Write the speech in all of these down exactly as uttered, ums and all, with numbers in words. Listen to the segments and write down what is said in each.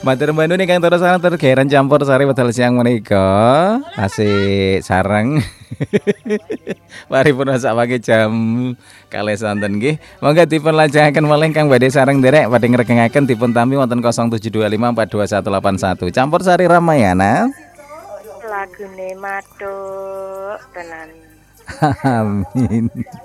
Matur mbanu nih kang terus sareng terus gairan campur sari wedal siang menika. Asik sareng. Mari pun sak pagi jam kalih santen nggih. Monggo dipun lajengaken malih kang badhe sareng derek badhe ngregengaken dipun tampi wonten nol tujuh dua lima empat dua satu delapan satu. Campur sari Ramayana. Lagune matuk tenan. Amin.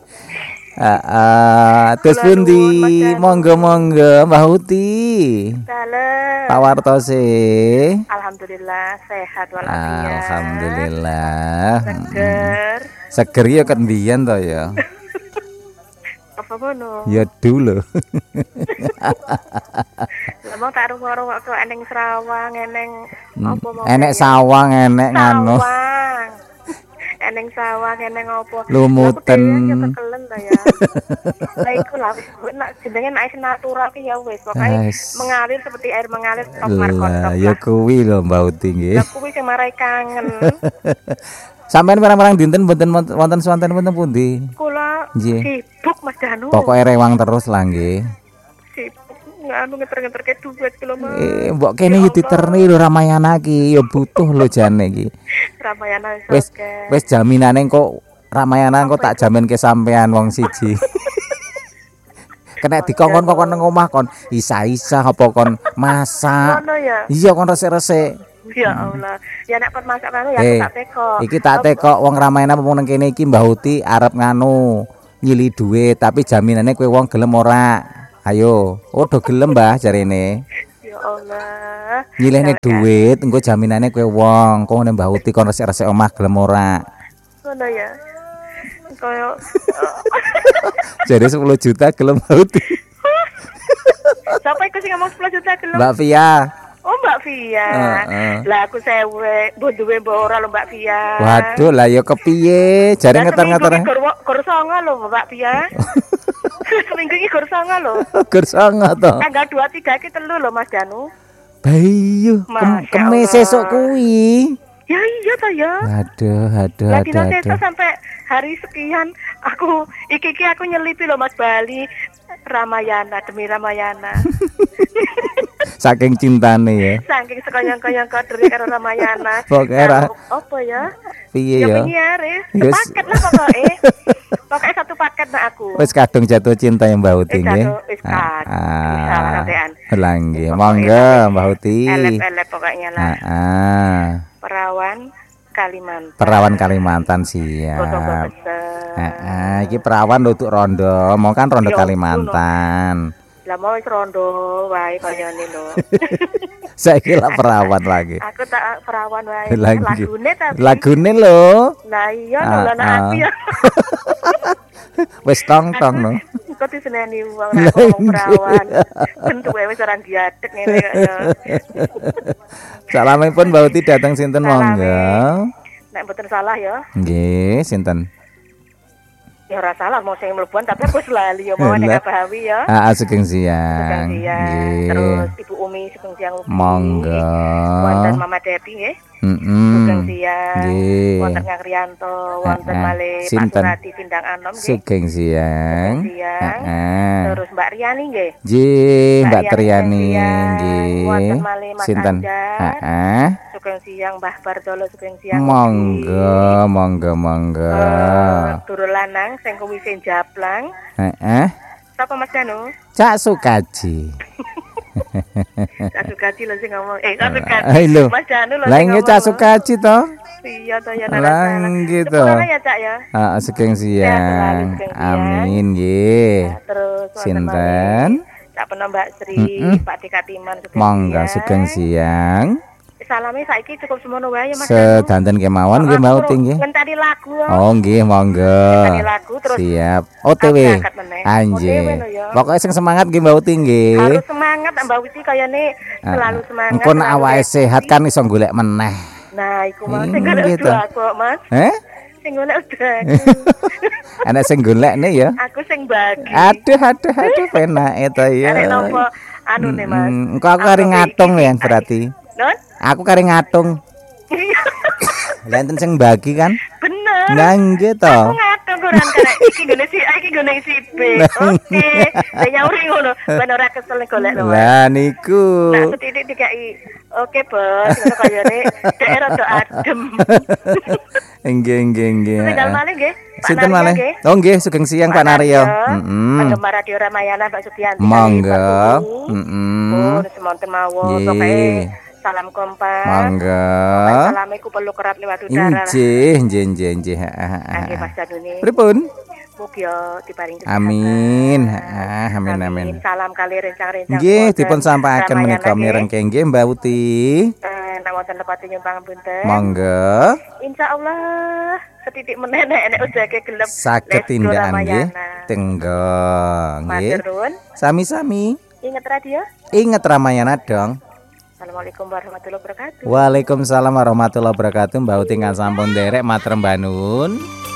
Ah, terus pundi monggo-monggo Mbah Uti. Dalem. Pak Wartose. Alhamdulillah sehat walafiat. Alhamdulillah. Seger. Seger ya ket mbiyen to ya. Apa ngono? Ya dulu. Lah mau tak rung-rung kok eneng Sarawang, eneng apa mau? Enek sawang, enek nganu. Sawang. Eneng sawang, eneng apa? Lumuten. Ya kekelen ta ya. Lah iku lah nek jenenge nek natural ki ya wis pokoke mengalir seperti air mengalir tok markontok. Lah ya kuwi lho Mbak Uti nggih. Lah kuwi sing marai kangen. Sampeyan marang-marang dinten mboten wonten swanten wonten pundi? Kula Nggih. sibuk Mas Danu. Pokoke rewang terus lah nggih. Sibuk nganu ngeter-ngeterke duit kilo Mas. Eh, mbok kene yo diterni lho Ramayana ki, yo butuh lho jane iki. Ramayana Wis wis jaminane kok Ramayana kok tak jamin ke sampean wong siji. Kena dikongkon kok nang omah kon isa-isa apa kon masak. Ngono ya. Iya kon resik-resik. Ya Allah. Ya nek kon masak karo ya Eh, tak teko. Iki tak teko wong Ramayana apa nang kene iki Mbah Uti arep nganu nyili duit tapi jaminane kowe wong gelem ora. Ayo, oh do gelem Mbah jarene. Ya Allah. Nyilehne duit engko jaminane kowe wong. Kok ngene Mbah Uti kon resik-resik omah gelem ora. Ngono ya. Kaya Jadi sepuluh juta gelem Mbah Uti. Siapa iku sing ngomong sepuluh juta gelem? Mbak Via. Oh Mbak Via. Uh, uh. Lah aku sewe, mbok duwe mbok ora lho Mbak Via. Waduh lah ya kepiye? Jare ngeter-ngeter. Gur songo lho Mbak Via. Seminggu iki gur songo lho. Gur songo to. Tanggal dua tiga iki telu lho Mas Danu. Bayu, kemis esuk kuwi. Ya iya ta ya. Aduh, aduh, lah, aduh. Lah dino sampai hari sekian aku iki iki aku nyelipi lho Mas Bali Ramayana demi Ramayana. Saking cintane ya. Saking sekonyong-konyong kodere karo Ramayana. Pokoknya apa ya? Piye ya? Ya yes. Paket lah pokoknya. Pokoknya satu paket nak aku. Wis kadung jatuh cinta yang Mbak Uti nggih. Wis kadung. Lah nggih, monggo Mbak Uti. Elep-elep pokoknya lah. Heeh. Perawan Kalimantan. Perawan Kalimantan siap. Heeh, iki perawan untuk rondo, mau kan rondo Kalimantan. Lah mau wis rondo wae kayane lho. Saiki lah perawan lagi. Aku tak perawan wae. Lagune tapi. Lagune lho. Lah iya lho nek aku ya. Wis tong-tong no. Kok diseneni wong nek ngomong perawan. Bentuke wis ora diadek ngene kaya. Salamipun Mbak Uti datang sinten monggo. Nek mboten salah ya. Nggih, sinten? Ya ora salah mau sing mlebuan tapi aku lali ya mau nek Bawi ya. Heeh, sugeng siang. Nggih. Terus Ibu Umi sugeng siang. Monggo. Wonten Mama Depi nggih. Heeh. Sugeng siang. Nggih. Wonten Kang Riyanto, wonten malih Pak Surati Tindang Anom nggih. Sugeng siang. Heeh. Terus Mbak Riani nggih. Nggih, Mbak Triani nggih. Wonten malih Mas Sinten? Heeh. Sugeng siang Mbah Bardolo sugeng siang. Monggo, monggo, monggo. Turu lanang sing kuwi sing japlang. Heeh. Sapa Mas Danu? Cak Sukaji. Cak Sukaji lho sing ngomong. Eh, Cak Sukaji. Mas Danu lho. Lah nggih Cak Sukaji to? Iya to ya nara. Lah gitu. Ya Cak ya. Heeh, sugeng siang. Amin nggih. Terus sinten? Cak Peno Mbak Sri, Pak Dikatiman sugeng siang. Monggo sugeng siang. Salame saiki cukup semono wae ya Mas. Sedanten kemawon nggih mau tinggi. Ngenteni lagu. Oh nggih monggo. Ngenteni lagu terus. Siap. O T W. Anjir. Pokoke sing semangat nggih Mbak Uti nggih. Harus semangat Mbak Uti kayane selalu semangat. Engko nek awake sehat kan iso golek meneh. Nah, iku mau sing golek aku, Mas. Eh? Sing golek udah. Ana sing golekne ya. Aku sing bagi. Aduh aduh aduh penake to ya. Arek nopo anu ne Mas. Engko aku kari ngatung ya berarti. Non? Aku kari ngatung. Lah enten sing bagi kan? Bener. Lah nggih to. Aku ngatung nyamuran karek iki gone si iki gone si B. Oke. Lah nyauri ngono, ben ora kesel golek lho. Lah niku. Nah, setitik dikai. Oke, Bos. Ngono kayane dhek rada adem. Nggih nggih nggih. Tinggal malih nggih. Sinten malih? Oh nggih, sugeng siang Pak Naryo. Heeh. Penggemar Radio Ramayana Mbak Sugianti. Monggo. Heeh. Oh, semonten mawon pokoke salam kompak. Monggo. Salame ku perlu kerap liwat udara. Nggih, nggih nggih nggih. Nggih Mas Danuni. Pripun? Mugi diparing kesehatan. Amin. Heeh, amin amin. Salam kali rencang-rencang. Nggih, dipun sampaikan menika mirengke nggih Mbak Uti. Eh, nek wonten lepati nyumbang punten. Monggo. Insyaallah setitik meneh nek ujake gelem saged tindakan nggih. Tenggo nggih. Sami-sami. Ingat radio? Ingat Ramayana dong. Assalamualaikum warahmatullahi wabarakatuh. Waalaikumsalam warahmatullahi wabarakatuh. Mbak Uti sampun derek matur Mbak Nun.